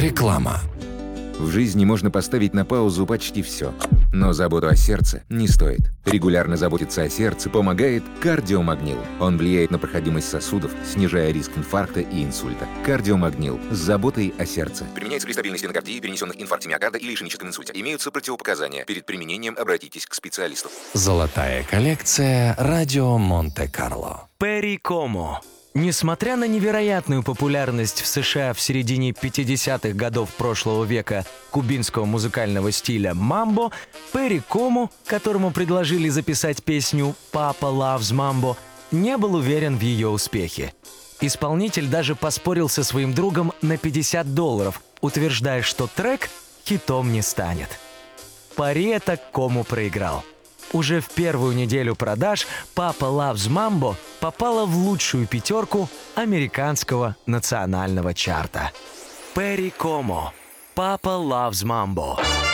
Реклама. В жизни можно поставить на паузу почти все. Но заботу о сердце не стоит. Регулярно заботиться о сердце помогает кардиомагнил. Он влияет на проходимость сосудов, снижая риск инфаркта и инсульта. Кардиомагнил с заботой о сердце. Применяется при стабильной стенокардии, перенесенных инфаркте миокарда или ишемическом инсульте. Имеются противопоказания. Перед применением обратитесь к специалисту. Золотая коллекция «Радио Монте-Карло». Перри Комо. Несмотря на невероятную популярность в США в середине 50-х годов прошлого века кубинского музыкального стиля мамбо, Перри Комо, которому предложили записать песню «Papa Loves Mambo», не был уверен в ее успехе. Исполнитель даже поспорил со своим другом на $50, утверждая, что трек хитом не станет. Пари это Комо проиграл. Уже в первую неделю продаж «Papa Loves Mambo» попала в лучшую пятерку американского национального чарта. Перри Комо. «Papa Loves Mambo».